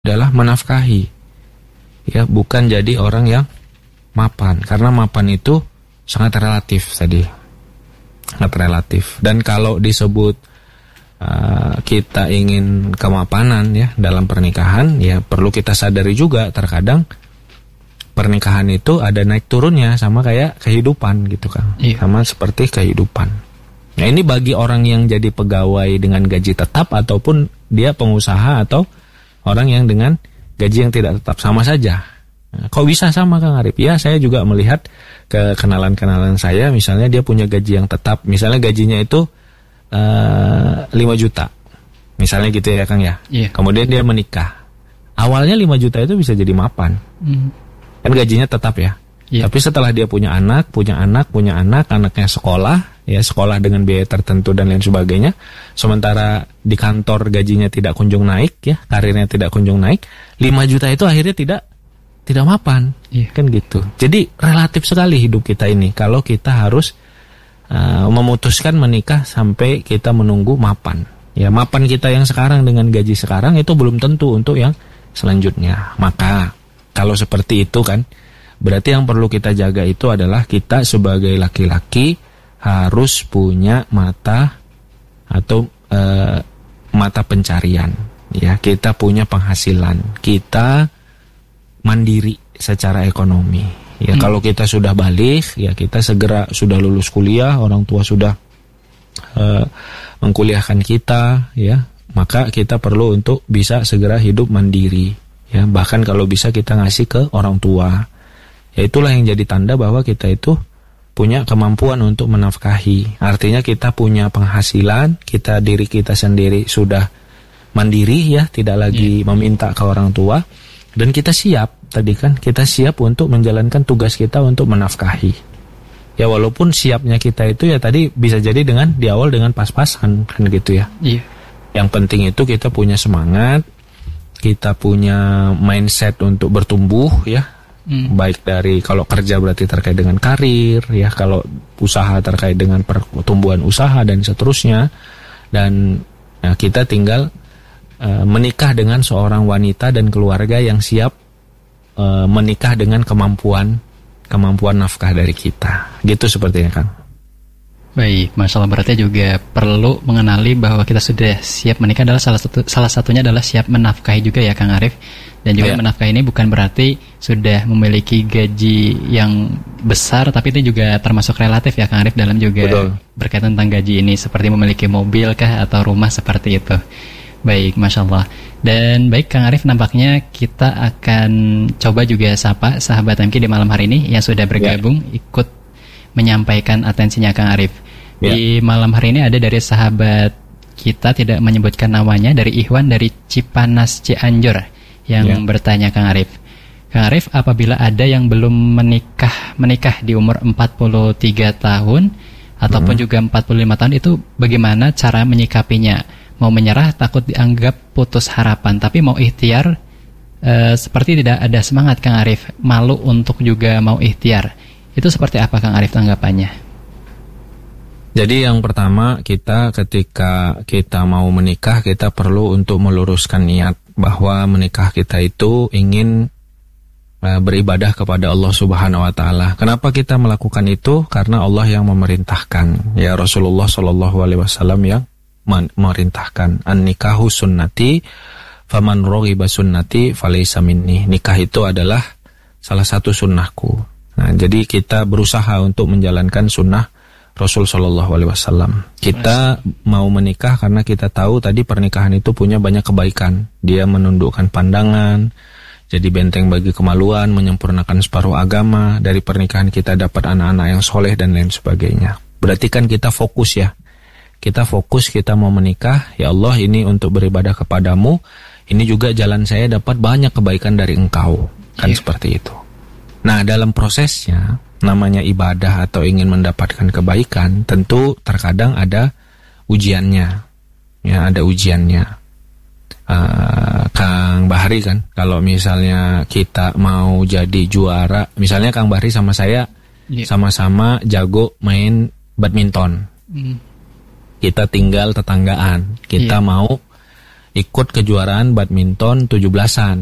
adalah menafkahi, ya, bukan jadi orang yang mapan, karena mapan itu sangat relatif tadi, sangat relatif. Dan kalau disebut kita ingin kemapanan ya dalam pernikahan, ya perlu kita sadari juga terkadang pernikahan itu ada naik turunnya, sama kayak kehidupan gitu kan, sama seperti kehidupan. Nah ini bagi orang yang jadi pegawai dengan gaji tetap ataupun dia pengusaha atau orang yang dengan gaji yang tidak tetap, sama saja. Nah, kok bisa sama Kang Arif? Ya saya juga melihat ke kenalan-kenalan saya, misalnya dia punya gaji yang tetap, misalnya gajinya itu 5 juta. Misalnya gitu ya Kang ya. Kemudian dia menikah. Awalnya 5 juta itu bisa jadi mapan. Kan gajinya tetap ya. Tapi setelah dia punya anak, anaknya sekolah, ya sekolah dengan biaya tertentu dan lain sebagainya. Sementara di kantor gajinya tidak kunjung naik, ya karirnya tidak kunjung naik, 5 juta itu akhirnya tidak mapan, kan gitu. Jadi relatif sekali hidup kita ini. Kalau kita harus memutuskan menikah sampai kita menunggu mapan, ya mapan kita yang sekarang dengan gaji sekarang itu belum tentu untuk yang selanjutnya. Maka kalau seperti itu kan, berarti yang perlu kita jaga itu adalah kita sebagai laki-laki harus punya mata atau mata pencarian, ya kita punya penghasilan, kita mandiri secara ekonomi. Ya kalau kita sudah balik, ya kita segera sudah lulus kuliah, orang tua sudah mengkuliahkan kita, ya maka kita perlu untuk bisa segera hidup mandiri, ya bahkan kalau bisa kita ngasih ke orang tua. Ya itulah yang jadi tanda bahwa kita itu punya kemampuan untuk menafkahi. Artinya kita punya penghasilan, diri kita sendiri sudah mandiri, ya tidak lagi meminta ke orang tua, dan kita siap. Tadi kan kita siap untuk menjalankan tugas kita untuk menafkahi. Ya walaupun siapnya kita itu ya tadi bisa jadi dengan di awal dengan pas-pasan kan gitu ya. Yang penting itu kita punya semangat, kita punya mindset untuk bertumbuh ya. Baik dari kalau kerja berarti terkait dengan karir, ya kalau usaha terkait dengan pertumbuhan usaha dan seterusnya. Dan kita tinggal menikah dengan seorang wanita dan keluarga yang siap menikah dengan kemampuan nafkah dari kita, gitu sepertinya Kang. Baik, masalah berarti juga perlu mengenali bahwa kita sudah siap menikah adalah salah satunya adalah siap menafkahi juga ya Kang Arif. Dan juga menafkahi ini bukan berarti sudah memiliki gaji yang besar, tapi itu juga termasuk relatif ya Kang Arif dalam juga berkaitan tentang gaji ini, seperti memiliki mobil kah atau rumah seperti itu. Baik, Masya Allah. Dan baik Kang Arif, nampaknya kita akan coba juga sapa sahabat MK di malam hari ini yang sudah bergabung ikut menyampaikan atensinya Kang Arif. Di malam hari ini ada dari sahabat kita, tidak menyebutkan namanya, dari Ikhwan dari Cipanas Cianjur yang bertanya Kang Arif. Kang Arif, apabila ada yang belum menikah di umur 43 tahun ataupun juga 45 tahun, itu bagaimana cara menyikapinya? Mau menyerah takut dianggap putus harapan, tapi mau ikhtiar seperti tidak ada semangat Kang Arif, malu untuk juga mau ikhtiar. Itu seperti apa Kang Arif tanggapannya? Jadi yang pertama, kita ketika kita mau menikah, kita perlu untuk meluruskan niat bahwa menikah kita itu ingin beribadah kepada Allah Subhanahu wa taala. Kenapa kita melakukan itu? Karena Allah yang memerintahkan. Ya Rasulullah sallallahu alaihi wasallam yang memerintahkan, an-nikahu sunnati faman raghiba sunnati falaysa minni. Nikah itu adalah salah satu sunnahku. Nah, jadi kita berusaha untuk menjalankan sunnah Rasul sallallahu alaihi wasallam. Kita mau menikah karena kita tahu tadi pernikahan itu punya banyak kebaikan. Dia menundukkan pandangan, jadi benteng bagi kemaluan, menyempurnakan separuh agama. Dari pernikahan kita dapat anak-anak yang soleh dan lain sebagainya. Berarti kan kita fokus ya. Kita fokus, kita mau menikah, ya Allah ini untuk beribadah kepadamu, ini juga jalan saya dapat banyak kebaikan dari engkau, kan seperti itu. Nah dalam prosesnya, namanya ibadah atau ingin mendapatkan kebaikan, tentu terkadang ada ujiannya, ya ada ujiannya. Kang Bahri kan, kalau misalnya kita mau jadi juara, misalnya Kang Bahri sama saya sama-sama jago main badminton. Kita tinggal tetanggaan, kita mau ikut kejuaraan badminton 17-an.